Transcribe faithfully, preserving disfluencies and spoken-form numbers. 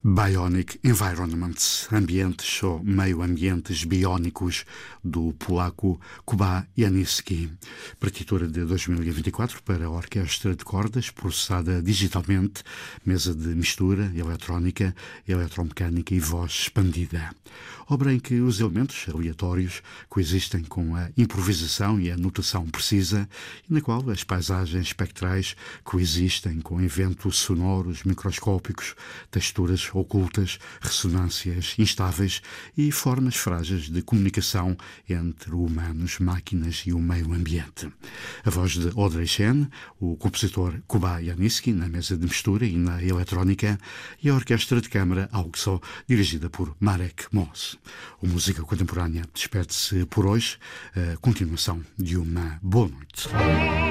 Bionic Environments, ambientes ou meio-ambientes biónicos, do polaco Kuba Janicki. Partitura de dois mil e vinte e quatro para a orquestra de cordas, processada digitalmente, mesa de mistura, eletrónica, eletromecânica e voz expandida. Obra em que os elementos aleatórios coexistem com a improvisação e a notação precisa, e na qual as paisagens espectrais coexistem com eventos sonoros microscópicos, texturas ocultas, ressonâncias instáveis e formas frágeis de comunicação entre humanos, máquinas e o meio ambiente. A voz de Audrey Chen, o compositor Kuba Janicki na mesa de mistura e na eletrónica, e a orquestra de câmara Auxo, dirigida por Marek Moss. O Música Contemporânea despede-se por hoje, a continuação de uma boa noite.